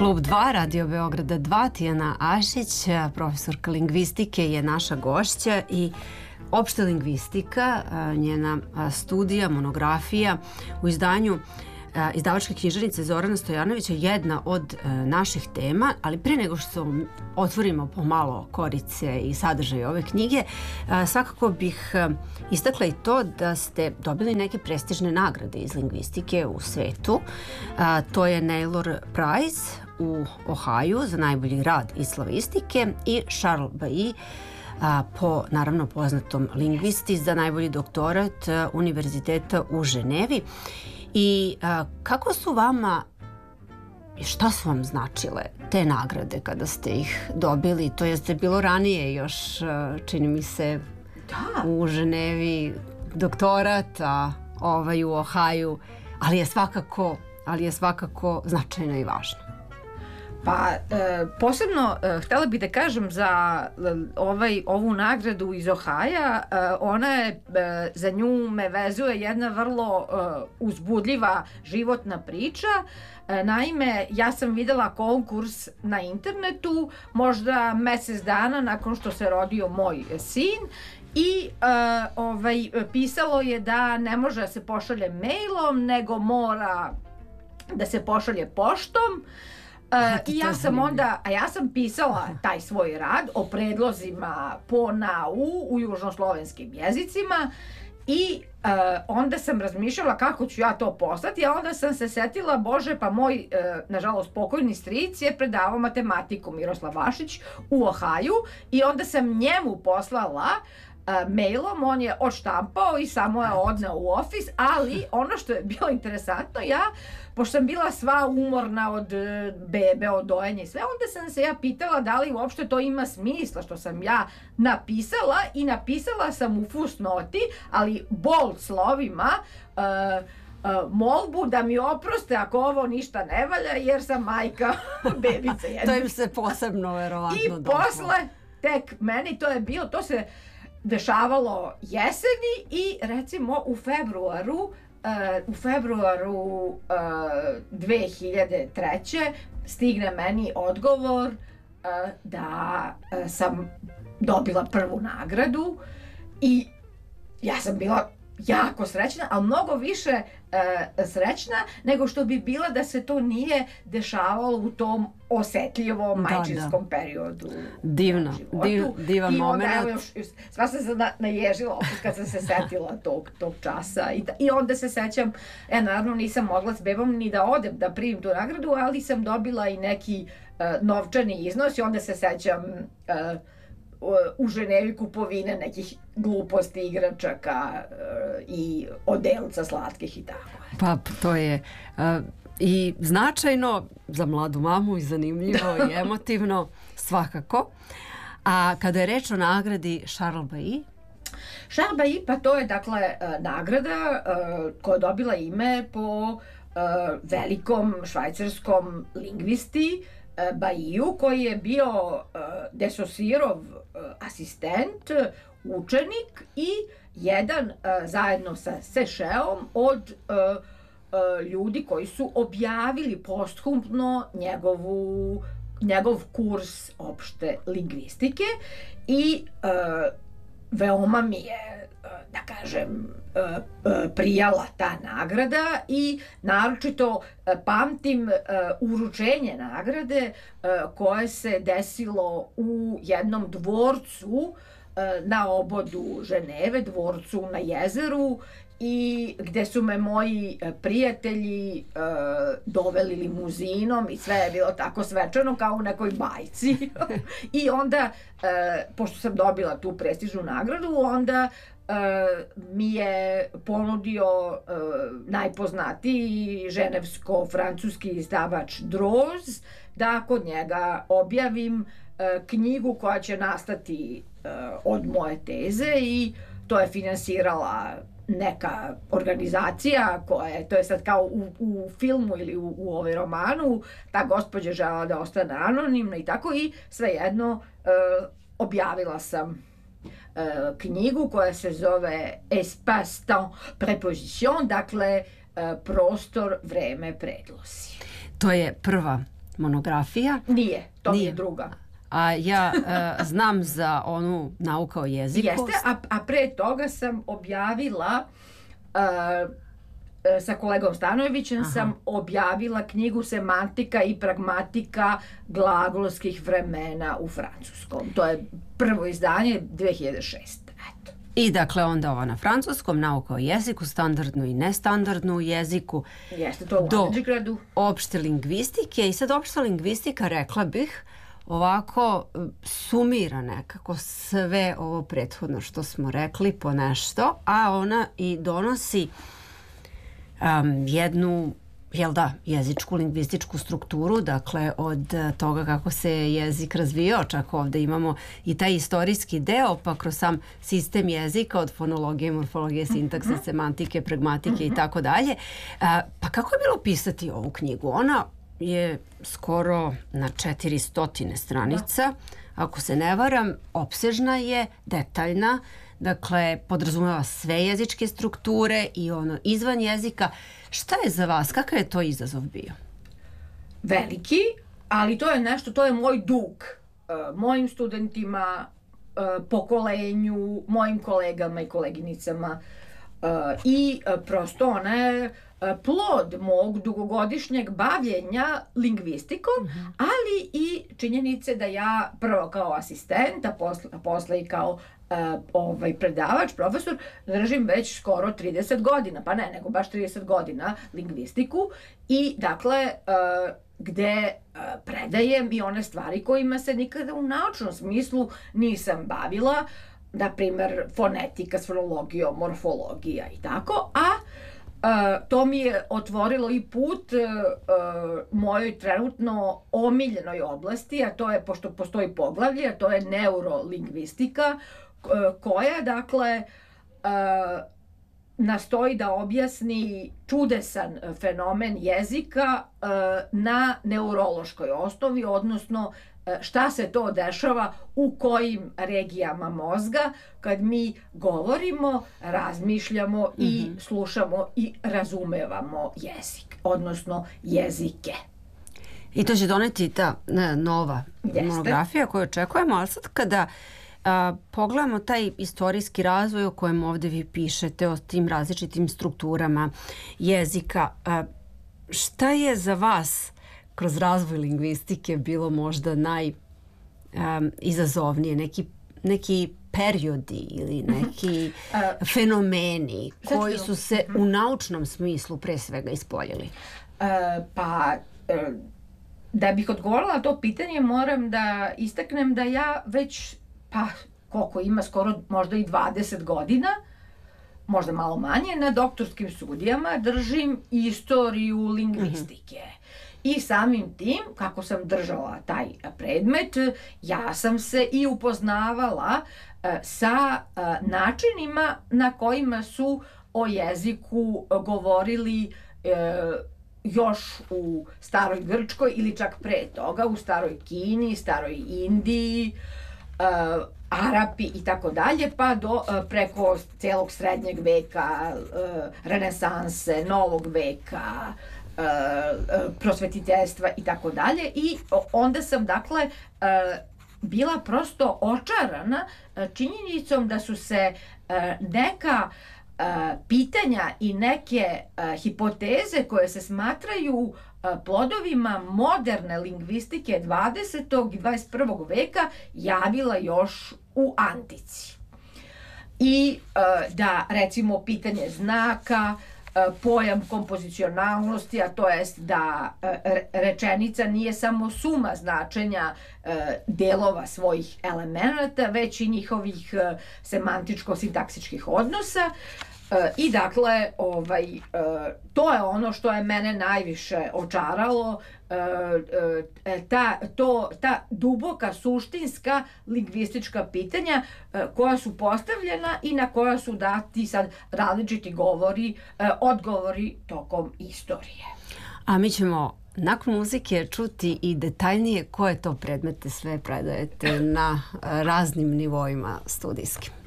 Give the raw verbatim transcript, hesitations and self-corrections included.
Klub dva, Radio Beograda dva, Tijana Ašić, profesorka lingvistike je naša gošća i opšta lingvistika, njena studija, monografija u izdanju izdavačke književnice Zorana Stojanovića jedna od naših tema, ali prije nego što otvorimo pomalo korice i sadržaj ove knjige, svakako bih istakla i to da ste dobili neke prestižne nagrade iz lingvistike u svetu. To je Naylor Prize u Ohaju za najbolji rad iz slavistike i Charles Bailly po naravno poznatom lingvisti za najbolji doktorat Univerziteta u Ženevi. I a, kako su vama i šta su vam značile te nagrade kada ste ih dobili? To jeste bilo ranije još, čini mi se, da. U Ženevi doktorat, a ovaj u Ohaju, ali je svakako, ali je svakako značajno i važno. Pa, e, posebno e, htjela bih da kažem za ovaj, ovu nagradu iz Ohaja, e, ona je, e, za nju me vezuje jedna vrlo e, uzbudljiva životna priča. E, naime, ja sam videla konkurs na internetu možda mjesec dana nakon što se rodio moj sin i e, ovaj, pisalo je da ne može da se pošalje mailom, nego mora da se pošalje poštom. Uh, I ja sam onda, a ja sam pisala taj svoj rad o predlozima po na u u južnoslovenskim jezicima i uh, onda sam razmišljala kako ću ja to poslati, a onda sam se setila, bože, pa moj, uh, nažalost, pokojni stric je predavao matematiku, Miroslav Vašić, u Ohaju i onda sam njemu poslala Uh, mailom, on je odštampao i samo je odneo u ofis, ali ono što je bilo interesantno, ja, pošto sam bila sva umorna od uh, bebe, od dojenja i sve, onda sam se ja pitala da li uopšte to ima smisla što sam ja napisala i napisala sam u fusnoti, ali bold slovima, uh, Uh, molbu da mi oproste ako ovo ništa ne valja jer sam majka bebice jedne. To im se posebno verovatno I posle, tek meni to je bilo, to se dešavalo jeseni i recimo u februaru uh, u februaru uh, dve hiljade treće stigne meni odgovor uh, da uh, sam dobila prvu nagradu i ja sam bila jako srećna, ali mnogo više uh, srećna nego što bi bila da se to nije dešavalo u tom osetljivom majčinskom da, da. periodu. Divno, div, divan moment. I onda, evo još, još, sva sam se na, naježila opet kad sam se setila tog, tog časa. I, ta, I onda se sećam, ja naravno nisam mogla s bebom ni da odem da primim tu nagradu, ali sam dobila i neki uh, novčani iznos i onda se sećam uh, u Ženevi kupovine nekih gluposti, igračaka uh, i odelca slatkih i tako. Pa to je uh, i značajno za mladu mamu i zanimljivo i emotivno svakako. A kada je reč o nagradi Charles Bailly? Charles Bailly, pa to je dakle uh, nagrada uh, koja je dobila ime po uh, velikom švajcarskom lingvisti Bailly, koji je bio uh, Desosirov uh, asistent, učenik i jedan uh, zajedno sa Sešeom od uh, uh, ljudi koji su objavili posthumno njegovu, njegov kurs opšte lingvistike i uh, veoma mi je, da kažem, prijala ta nagrada i naročito pamtim uručenje nagrade koje se desilo u jednom dvorcu na obodu Ženeve, dvorcu na jezeru i gde su me moji prijatelji uh, doveli limuzinom i sve je bilo tako svečano kao u nekoj bajci. I onda, uh, pošto sam dobila tu prestižnu nagradu, onda uh, mi je ponudio uh, najpoznatiji ženevsko-francuski izdavač Droz da kod njega objavim uh, knjigu koja će nastati uh, od moje teze i to je finansirala neka organizacija koja je, to je sad kao u, u filmu ili u, u ovaj romanu, ta gospođa žela da ostane anonimna i tako i svejedno e, objavila sam e, knjigu koja se zove Espace temps préposition, dakle e, prostor, vreme, predlozi. To je prva monografija. Nije, to Nije. je druga. A ja uh, znam za onu nauka o jeziku. Jeste, a, a pre toga sam objavila... Uh, sa kolegom Stanojevićem Aha. sam objavila knjigu Semantika i pragmatika glagolskih vremena u francuskom. To je prvo izdanje dve hiljade šeste. Eto. I dakle onda ova na francuskom, nauka o jeziku, standardnu i nestandardnu jeziku. Jeste, to u undergradu. Opšte lingvistike. I sad opšta lingvistika, rekla bih, ovako sumira nekako sve ovo prethodno što smo rekli po nešto, a ona i donosi Um, jednu, jel da, jezičku, lingvističku strukturu, dakle od toga kako se jezik razvijao, čak ovde imamo i taj istorijski deo, pa kroz sam sistem jezika od fonologije, morfologije, sintakse, semantike, pragmatike i tako dalje. Pa kako je bilo pisati ovu knjigu? Ona je skoro na četiri stotine stranica, ako se ne varam, opsežna je, detaljna, dakle, podrazumeva sve jezičke strukture i ono izvan jezika. Šta je za vas? Kakav je to izazov bio? Veliki, ali to je nešto, to je moj dug. Uh, mojim studentima, uh, pokolenju, mojim kolegama i koleginicama. Uh, I uh, prosto ona je uh, plod mog dugogodišnjeg bavljenja lingvistikom, mm-hmm. ali i činjenice da ja prvo kao asistent, a posle, a posle i kao Uh, ovaj predavač, profesor, držim već skoro trideset godina, pa ne, nego baš trideset godina lingvistiku i dakle uh, gde uh, predajem i one stvari kojima se nikada u naučnom smislu nisam bavila, na primer fonetika s fonologijom, morfologija i tako, a Uh, to mi je otvorilo i put uh, uh, mojoj trenutno omiljenoj oblasti, a to je, pošto postoji poglavlje, a to je neurolingvistika, koja, dakle, uh, nastoji da objasni čudesan fenomen jezika uh, na neurološkoj osnovi, odnosno uh, šta se to dešava u kojim regijama mozga kad mi govorimo, razmišljamo mm-hmm. i slušamo i razumevamo jezik, odnosno jezike. I to će doneti ta ne, nova Jeste. monografija koju očekujemo, ali sad kada A, pogledamo taj istorijski razvoj o kojem ovde vi pišete, o tim različitim strukturama jezika. A, šta je za vas kroz razvoj lingvistike bilo možda najizazovnije? Neki, neki periodi ili neki fenomeni koji su se u naučnom smislu pre svega ispoljili? A, pa... Da bih odgovorila na to pitanje, moram da istaknem da ja već pa koliko ima, skoro možda i dvadeset godina, možda malo manje, na doktorskim studijama držim istoriju lingvistike. Mm-hmm. I samim tim, kako sam držala taj predmet, ja sam se i upoznavala uh, sa uh, načinima na kojima su o jeziku govorili uh, još u staroj Grčkoj ili čak pre toga, u staroj Kini, staroj Indiji, Uh, Arapi i tako dalje, pa do uh, preko celog srednjeg veka, uh, renesanse, novog veka, uh, uh, prosvetiteljstva i tako dalje. I onda sam, dakle, uh, bila prosto očarana uh, činjenicom da su se uh, neka uh, pitanja i neke uh, hipoteze koje se smatraju plodovima moderne lingvistike dvadesetog i dvadeset prvog veka javila još u antici. I da, recimo, pitanje znaka, pojam kompozicionalnosti, a to jest da rečenica nije samo suma značenja delova svojih elemenata, već i njihovih semantičko-sintaksičkih odnosa. I dakle, ovaj, to je ono što je mene najviše očaralo, ta, to, ta duboka, suštinska lingvistička pitanja koja su postavljena i na koja su dati sad različiti govori, odgovori tokom istorije. A mi ćemo nakon muzike čuti i detaljnije koje to predmete sve predajete na raznim nivoima studijskim.